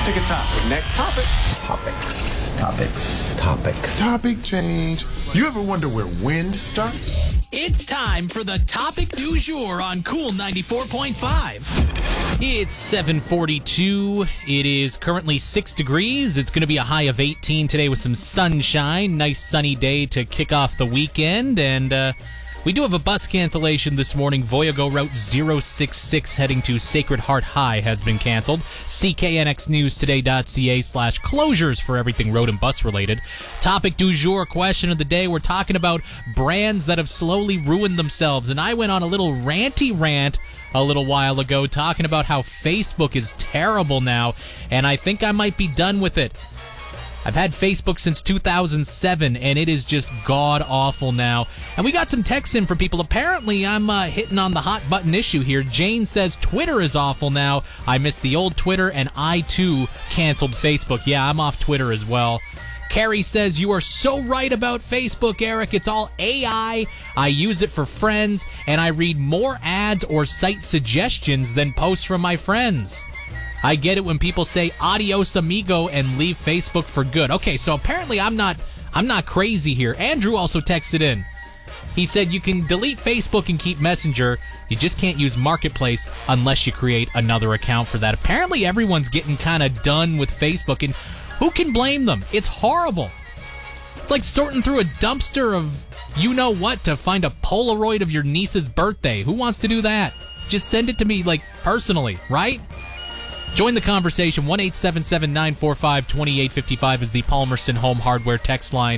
Pick a topic. Next topic. Topics. Topic change. You ever wonder where wind starts? It's time for the topic du jour on Cool 94.5. It's 7:42. It is currently 6 degrees. It's going to be a high of 18 today with some sunshine. Nice sunny day to kick off the weekend. And we do have a bus cancellation this morning. Voyago Route 066 heading to Sacred Heart High has been canceled. CKNXNewsToday.ca/closures for everything road and bus related. Topic du jour, question of the day. We're talking about brands that have slowly ruined themselves. And I went on a little ranty rant a little while ago talking about how Facebook is terrible now. And I think I might be done with it. I've had Facebook since 2007, and it is just god-awful now. And we got some texts in from people. Apparently, I'm hitting on the hot-button issue here. Jane says Twitter is awful now. I miss the old Twitter, and I, too, canceled Facebook. Yeah, I'm off Twitter as well. Carrie says, you are so right about Facebook, Eric. It's all AI. I use it for friends, and I read more ads or site suggestions than posts from my friends. I get it when people say adios amigo and leave Facebook for good. Okay, so apparently I'm not crazy here. Andrew also texted in. He said you can delete Facebook and keep Messenger. You just can't use Marketplace unless you create another account for that. Apparently everyone's getting kind of done with Facebook, and who can blame them? It's horrible. It's like sorting through a dumpster of you-know-what to find a Polaroid of your niece's birthday. Who wants to do that? Just send it to me, personally, right? Join the conversation. 1-877-945-2855 is the Palmerston Home Hardware text line.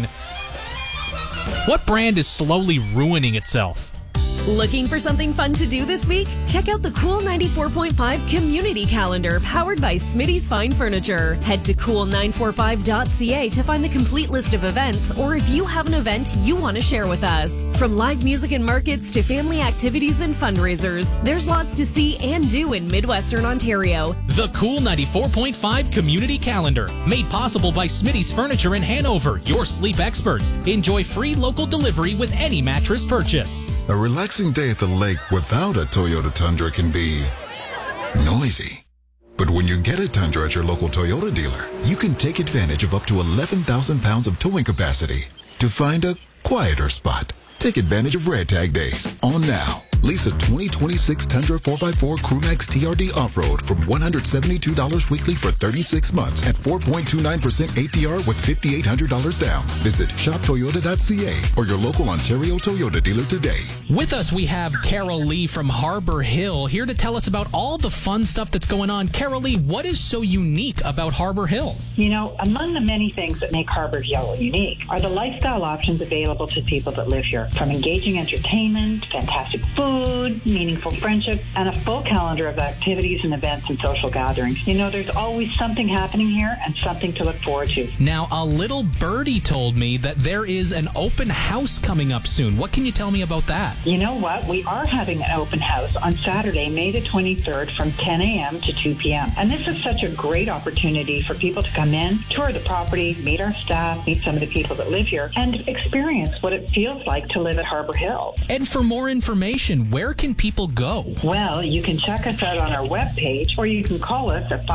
What brand is slowly ruining itself? Looking for something fun to do this week? Check out the Cool 94.5 Community Calendar powered by Smitty's Fine Furniture. Head to cool945.ca to find the complete list of events, or if you have an event you want to share with us. From live music and markets to family activities and fundraisers, there's lots to see and do in Midwestern Ontario. The Cool 94.5 Community Calendar, made possible by Smitty's Furniture in Hanover, your sleep experts. Enjoy free local delivery with any mattress purchase. A relaxing day at the lake without a Toyota Tundra can be noisy. But when you get a Tundra at your local Toyota dealer, you can take advantage of up to 11,000 pounds of towing capacity to find a quieter spot. Take advantage of Red Tag Days on now. Lease a 2026 Tundra 4x4 Crewmax TRD Off-Road from $172 weekly for 36 months at 4.29% APR with $5,800 down. Visit shoptoyota.ca or your local Ontario Toyota dealer today. With us, we have Carol Lee from Harbor Hill here to tell us about all the fun stuff that's going on. Carol Lee, what is so unique about Harbor Hill? You know, among the many things that make Harbor Hill unique are the lifestyle options available to people that live here. From engaging entertainment, fantastic food, meaningful friendship, and a full calendar of activities and events and social gatherings. You know, there's always something happening here and something to look forward to. Now, a little birdie told me that there is an open house coming up soon. What can you tell me about that? You know what? We are having an open house on Saturday, May the 23rd from 10 a.m. to 2 p.m. And this is such a great opportunity for people to come in, tour the property, meet our staff, meet some of the people that live here, and experience what it feels like to live at Harbor Hill. And for more information, where can people go? Well, you can check us out on our webpage, or you can call us at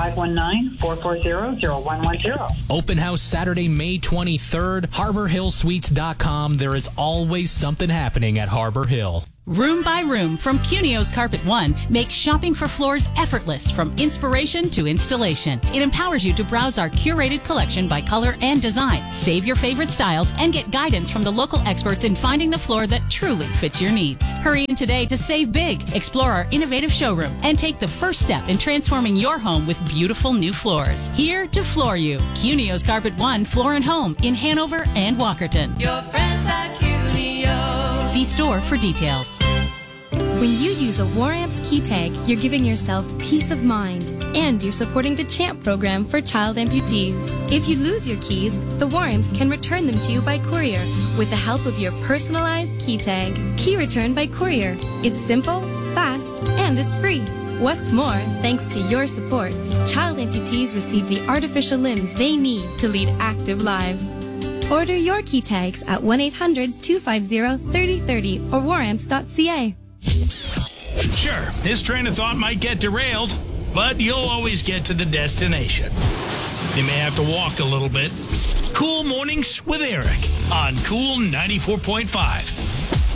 519-440-0110. Open house Saturday, May 23rd, HarborHillSuites.com. There is always something happening at Harbor Hill. Room by Room from Cunio's Carpet One makes shopping for floors effortless from inspiration to installation. It empowers you to browse our curated collection by color and design, save your favorite styles, and get guidance from the local experts in finding the floor that truly fits your needs. Hurry in today to save big, explore our innovative showroom, and take the first step in transforming your home with beautiful new floors. Here to floor you. Cunio's Carpet One Floor and Home in Hanover and Walkerton. Your friends at Cunio. See store for details. When you use a Waramps key tag, you're giving yourself peace of mind, and you're supporting the CHAMP program for child amputees. If you lose your keys, the Waramps can return them to you by courier with the help of your personalized key tag. Key return by courier. It's simple, fast, and it's free. What's more, thanks to your support, child amputees receive the artificial limbs they need to lead active lives. Order your key tags at 1-800-250-3030 or waramps.ca. Sure, his train of thought might get derailed, but you'll always get to the destination. You may have to walk a little bit. Cool Mornings with Eric on Cool 94.5.